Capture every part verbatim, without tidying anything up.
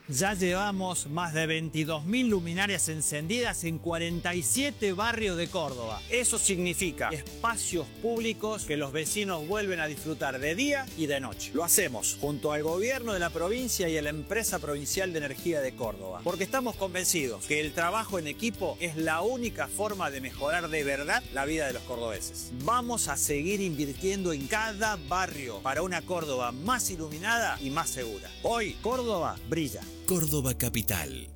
Ya llevamos más de veintidós mil luminarias encendidas en cuarenta y siete barrios de Córdoba. Eso significa espacios públicos que los vecinos vuelven a disfrutar de día y de noche. Lo hacemos junto al gobierno de la provincia y a la empresa provincial de energía de Córdoba, porque estamos convencidos que el trabajo en equipo es la única forma de mejorar de verdad la vida de los cordobeses. Vamos a seguir invirtiendo en cada barrio para una Córdoba más iluminada y más segura. Hoy, Córdoba brilla. Córdoba Capital.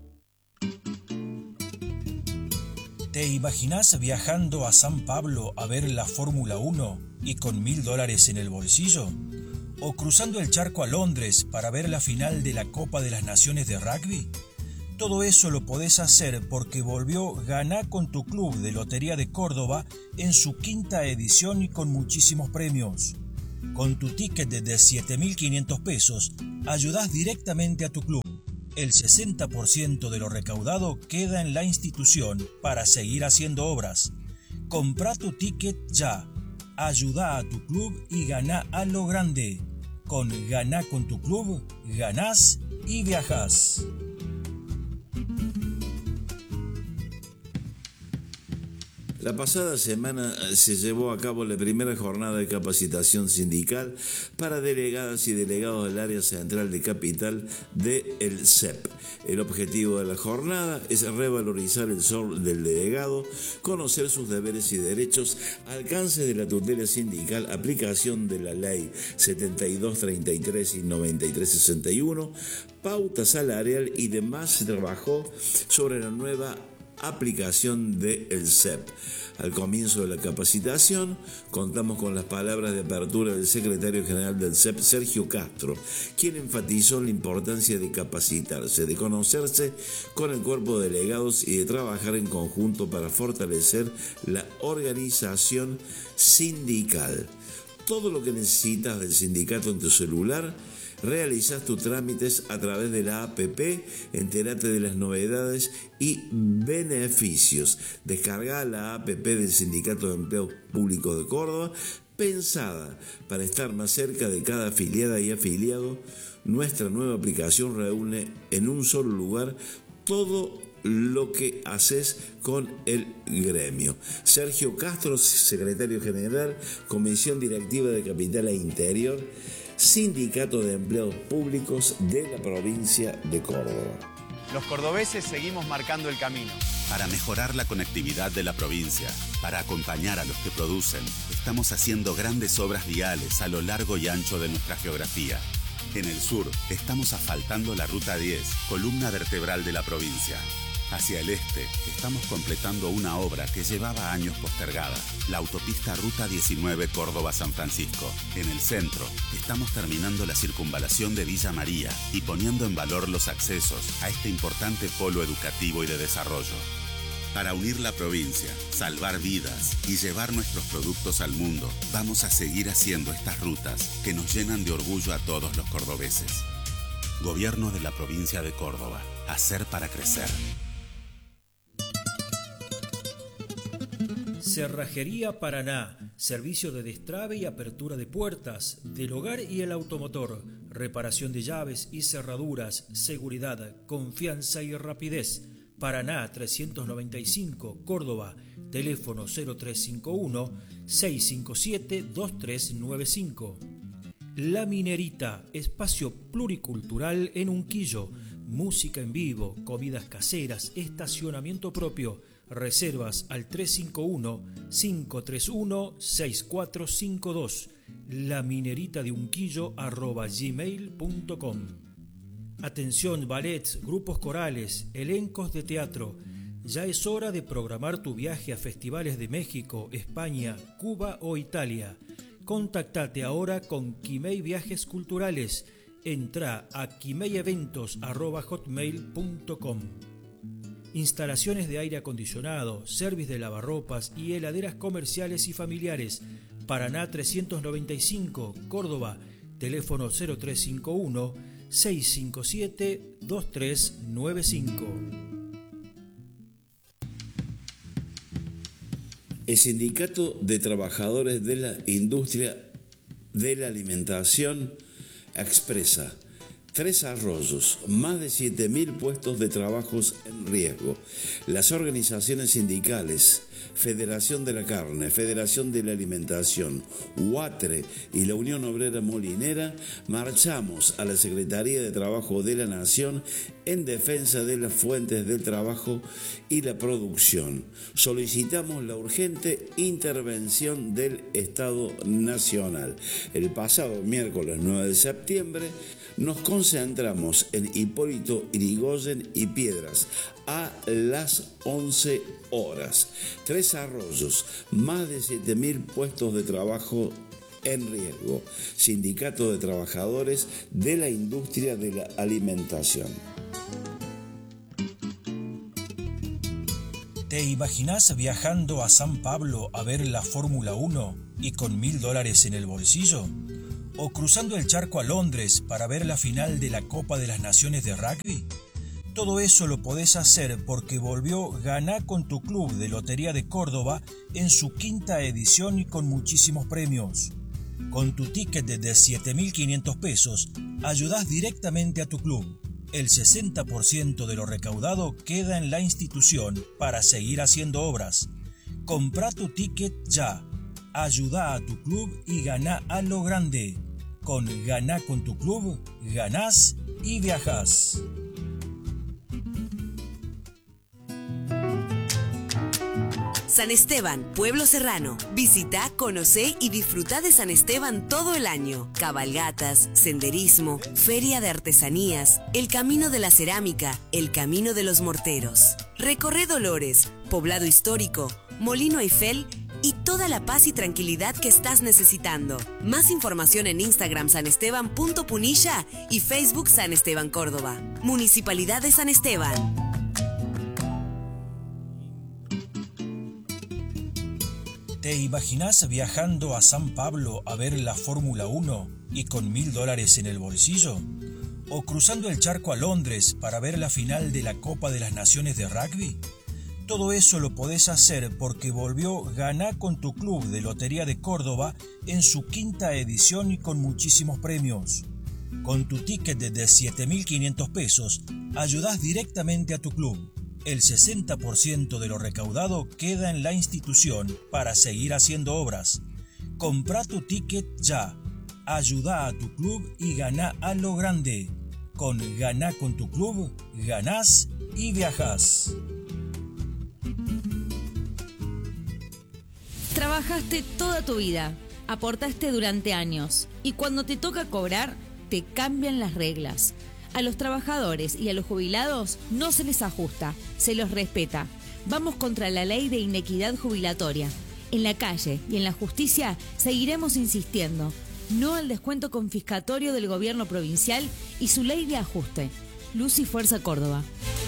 ¿Te imaginás viajando a San Pablo a ver la Fórmula uno y con mil dólares en el bolsillo? ¿O cruzando el charco a Londres para ver la final de la Copa de las Naciones de Rugby? Todo eso lo podés hacer porque volvió Ganá con tu Club de Lotería de Córdoba en su quinta edición y con muchísimos premios. Con tu ticket de siete mil quinientos pesos, ayudás directamente a tu club. El sesenta por ciento de lo recaudado queda en la institución para seguir haciendo obras. Comprá tu ticket ya. Ayudá a tu club y ganá a lo grande. Con Ganá con tu Club, ganás y viajás. La pasada semana se llevó a cabo la primera jornada de capacitación sindical para delegadas y delegados del área central de Capital del C E P. El objetivo de la jornada es revalorizar el rol del delegado, conocer sus deberes y derechos, alcance de la tutela sindical, aplicación de la ley setenta y dos treinta y tres y noventa y tres sesenta y uno, pauta salarial y demás. Se trabajó sobre la nueva aplicación del C E P. Al comienzo de la capacitación contamos con las palabras de apertura del secretario general del C E P, Sergio Castro, quien enfatizó la importancia de capacitarse, de conocerse con el cuerpo de delegados y de trabajar en conjunto para fortalecer la organización sindical. Todo lo que necesitas del sindicato en tu celular. Realizás tus trámites a través de la A P P, entérate de las novedades y beneficios. Descarga la A P P del Sindicato de Empleados Públicos de Córdoba, pensada para estar más cerca de cada afiliada y afiliado. Nuestra nueva aplicación reúne en un solo lugar todo lo que haces con el gremio. Sergio Castro, secretario general, Comisión Directiva de Capital e Interior, Sindicato de Empleados Públicos de la provincia de Córdoba. Los cordobeses seguimos marcando el camino. Para mejorar la conectividad de la provincia, para acompañar a los que producen, estamos haciendo grandes obras viales a lo largo y ancho de nuestra geografía. En el sur, estamos asfaltando la Ruta diez, columna vertebral de la provincia. Hacia el este, estamos completando una obra que llevaba años postergada, la autopista Ruta diecinueve Córdoba-San Francisco. En el centro, estamos terminando la circunvalación de Villa María y poniendo en valor los accesos a este importante polo educativo y de desarrollo. Para unir la provincia, salvar vidas y llevar nuestros productos al mundo, vamos a seguir haciendo estas rutas que nos llenan de orgullo a todos los cordobeses. Gobierno de la provincia de Córdoba. Hacer para crecer. Cerrajería Paraná, servicio de destrabe y apertura de puertas, del hogar y el automotor, reparación de llaves y cerraduras, seguridad, confianza y rapidez. Paraná trescientos noventa y cinco, Córdoba, teléfono cero tres cinco uno, seis cinco siete, dos tres nueve cinco. La Minerita, espacio pluricultural en Unquillo, música en vivo, comidas caseras, estacionamiento propio. Reservas al tres cinco uno, cinco tres uno, seis cuatro cinco dos, lamineritadeunquillo arroba gmail punto com. Atención, ballets, grupos corales, elencos de teatro. Ya es hora de programar tu viaje a festivales de México, España, Cuba o Italia. Contactate ahora con Quimei Viajes Culturales. Entra a quimei-eventos arroba hotmail punto com. Instalaciones de aire acondicionado, service de lavarropas y heladeras comerciales y familiares. Paraná trescientos noventa y cinco, Córdoba, teléfono cero tres cinco uno, seis cinco siete, dos tres nueve cinco. El Sindicato de Trabajadores de la Industria de la Alimentación expresa Tres Arroyos, más de siete mil puestos de trabajos en riesgo. Las organizaciones sindicales, Federación de la Carne, Federación de la Alimentación, UATRE y la Unión Obrera Molinera, marchamos a la Secretaría de Trabajo de la Nación en defensa de las fuentes del trabajo y la producción. Solicitamos la urgente intervención del Estado Nacional. El pasado miércoles nueve de septiembre, nos concentramos en Hipólito Yrigoyen y Piedras a las once horas. Tres Arroyos, más de siete mil puestos de trabajo en riesgo. Sindicato de Trabajadores de la Industria de la Alimentación. ¿Te imaginás viajando a San Pablo a ver la Fórmula uno y con mil dólares en el bolsillo? ¿O cruzando el charco a Londres para ver la final de la Copa de las Naciones de Rugby? Todo eso lo podés hacer porque volvió Ganá con tu Club de Lotería de Córdoba en su quinta edición y con muchísimos premios. Con tu ticket de siete mil quinientos pesos, ayudás directamente a tu club. El sesenta por ciento de lo recaudado queda en la institución para seguir haciendo obras. Comprá tu ticket ya. Ayuda a tu club y ganá a lo grande. Con Ganá con tu Club, ganás y viajás. San Esteban, Pueblo Serrano. Visita, conocé y disfruta de San Esteban todo el año. Cabalgatas, senderismo, feria de artesanías, el camino de la cerámica, el camino de los morteros. Recorre Dolores, poblado histórico, Molino Eiffel y toda la paz y tranquilidad que estás necesitando. Más información en Instagram sanesteban punto punilla y Facebook San Esteban Córdoba. Municipalidad de San Esteban. ¿Te imaginás viajando a San Pablo a ver la Fórmula uno y con mil dólares en el bolsillo? ¿O cruzando el charco a Londres para ver la final de la Copa de las Naciones de Rugby? Todo eso lo podés hacer porque volvió Ganá con tu Club de Lotería de Córdoba en su quinta edición y con muchísimos premios. Con tu ticket de siete mil quinientos pesos, ayudás directamente a tu club. El sesenta por ciento de lo recaudado queda en la institución para seguir haciendo obras. Comprá tu ticket ya. Ayuda a tu club y ganá a lo grande. Con Ganá con tu Club, ganás y viajás. Trabajaste toda tu vida, aportaste durante años y cuando te toca cobrar, te cambian las reglas. A los trabajadores y a los jubilados no se les ajusta, se los respeta. Vamos contra la ley de inequidad jubilatoria. En la calle y en la justicia seguiremos insistiendo. No al descuento confiscatorio del gobierno provincial y su ley de ajuste. Luz y Fuerza Córdoba.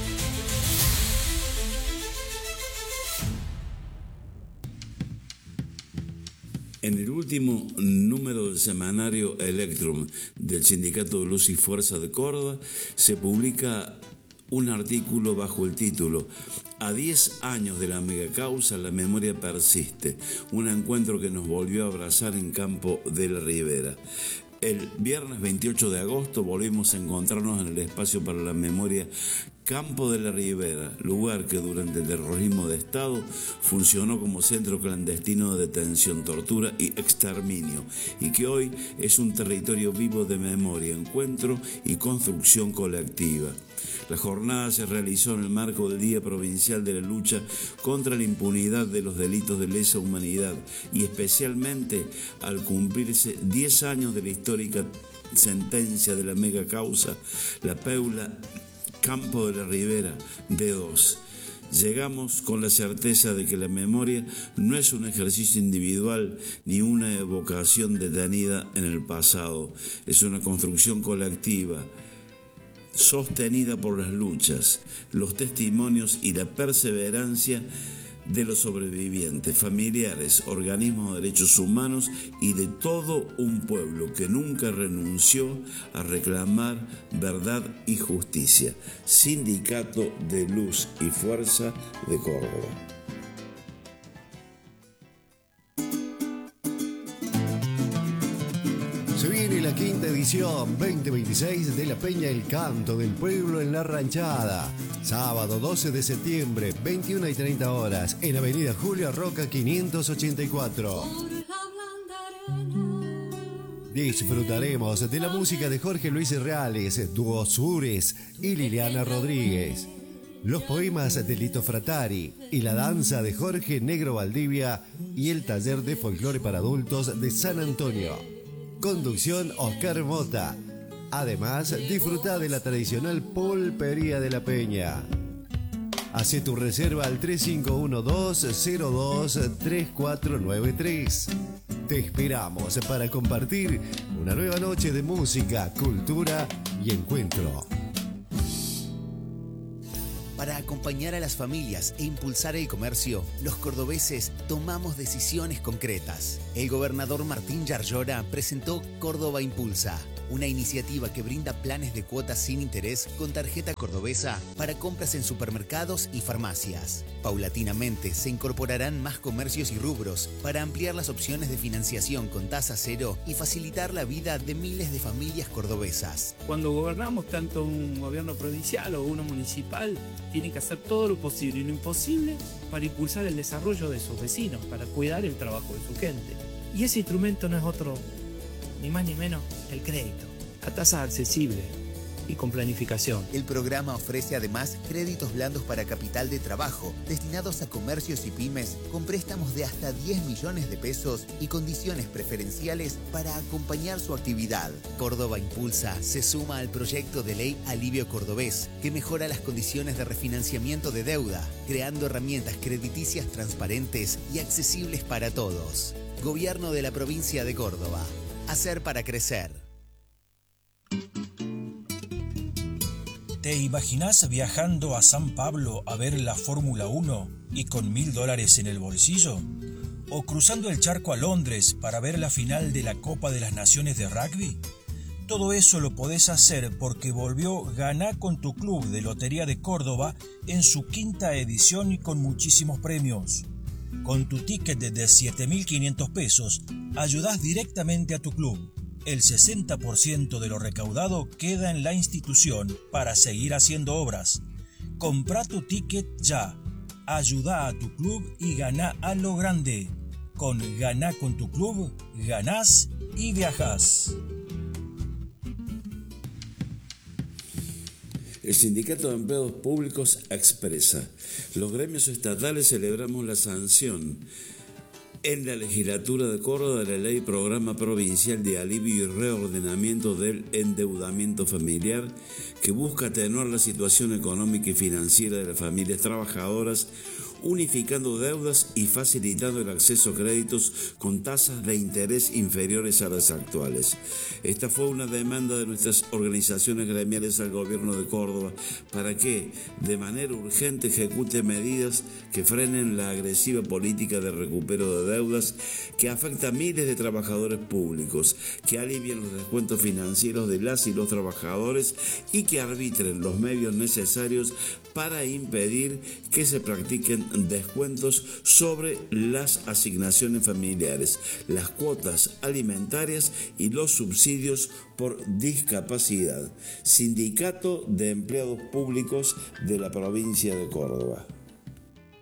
En el último número del semanario Electrum del Sindicato de Luz y Fuerza de Córdoba se publica un artículo bajo el título A diez años de la megacausa, la memoria persiste, un encuentro que nos volvió a abrazar en Campo de la Ribera. El viernes veintiocho de agosto volvimos a encontrarnos en el espacio para la memoria Campo de la Ribera, lugar que durante el terrorismo de Estado funcionó como centro clandestino de detención, tortura y exterminio, y que hoy es un territorio vivo de memoria, encuentro y construcción colectiva. La jornada se realizó en el marco del Día Provincial de la Lucha contra la Impunidad de los Delitos de Lesa Humanidad y especialmente al cumplirse diez años de la histórica sentencia de la mega causa, la Peula Campo de la Ribera D dos. Llegamos con la certeza de que la memoria no es un ejercicio individual ni una evocación detenida en el pasado, es una construcción colectiva sostenida por las luchas, los testimonios y la perseverancia de los sobrevivientes, familiares, organismos de derechos humanos y de todo un pueblo que nunca renunció a reclamar verdad y justicia. Sindicato de Luz y Fuerza de Córdoba. Se viene la quinta edición edición veinte veintiséis de la Peña El Canto del Pueblo en La Ranchada. Sábado doce de septiembre, veintiuna y treinta horas, en Avenida Julio Roca quinientos ochenta y cuatro. Disfrutaremos de la música de Jorge Luis Reales, Dúo Sures y Liliana Rodríguez, los poemas de Lito Fratari y la danza de Jorge Negro Valdivia y el taller de folclore para adultos de San Antonio. Conducción Oscar Mota. Además, disfruta de la tradicional pulpería de la Peña. Hacé tu reserva al tres cinco uno dos cero dos tres cuatro nueve tres. Te esperamos para compartir una nueva noche de música, cultura y encuentro. Para acompañar a las familias e impulsar el comercio, los cordobeses tomamos decisiones concretas. El gobernador Martín Yarlora presentó Córdoba Impulsa, una iniciativa que brinda planes de cuotas sin interés con tarjeta cordobesa para compras en supermercados y farmacias. Paulatinamente se incorporarán más comercios y rubros para ampliar las opciones de financiación con tasa cero y facilitar la vida de miles de familias cordobesas. Cuando gobernamos tanto un gobierno provincial o uno municipal, tienen que hacer todo lo posible y lo imposible para impulsar el desarrollo de sus vecinos, para cuidar el trabajo de su gente. Y ese instrumento no es otro, ni más ni menos, el crédito, a tasa accesible y con planificación. El programa ofrece además créditos blandos para capital de trabajo, destinados a comercios y pymes, con préstamos de hasta diez millones de pesos y condiciones preferenciales para acompañar su actividad. Córdoba Impulsa se suma al proyecto de ley Alivio Cordobés, que mejora las condiciones de refinanciamiento de deuda, creando herramientas crediticias transparentes y accesibles para todos. Gobierno de la provincia de Córdoba. Hacer para crecer. ¿Te imaginás viajando a San Pablo a ver la Fórmula uno y con mil dólares en el bolsillo? ¿O cruzando el charco a Londres para ver la final de la Copa de las Naciones de Rugby? Todo eso lo podés hacer porque volvió Ganá con tu Club de Lotería de Córdoba en su quinta edición y con muchísimos premios. Con tu ticket de siete mil quinientos pesos, ayudás directamente a tu club. El sesenta por ciento de lo recaudado queda en la institución para seguir haciendo obras. Comprá tu ticket ya. Ayudá a tu club y ganá a lo grande. Con Ganá con tu Club, ganás y viajás. El Sindicato de Empleados Públicos expresa: los gremios estatales celebramos la sanción en la legislatura de Córdoba de la Ley Programa Provincial de Alivio y Reordenamiento del Endeudamiento Familiar, que busca atenuar la situación económica y financiera de las familias trabajadoras, unificando deudas y facilitando el acceso a créditos con tasas de interés inferiores a las actuales. Esta fue una demanda de nuestras organizaciones gremiales al gobierno de Córdoba para que, de manera urgente, ejecute medidas que frenen la agresiva política de recupero de deudas que afecta a miles de trabajadores públicos, que alivien los descuentos financieros de las y los trabajadores y que arbitren los medios necesarios para impedir que se practiquen descuentos sobre las asignaciones familiares, las cuotas alimentarias y los subsidios por discapacidad. Sindicato de Empleados Públicos de la provincia de Córdoba.